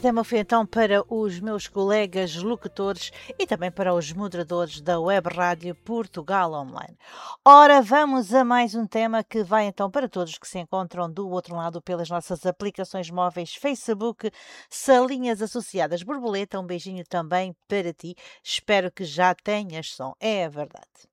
tema foi então para os meus colegas locutores e também para os moderadores da Web Rádio Portugal Online. Ora, vamos a mais um tema que vai então para todos que se encontram do outro lado pelas nossas aplicações móveis Facebook, salinhas associadas borboleta. Um beijinho também para ti. Espero que já tenhas som. É a verdade.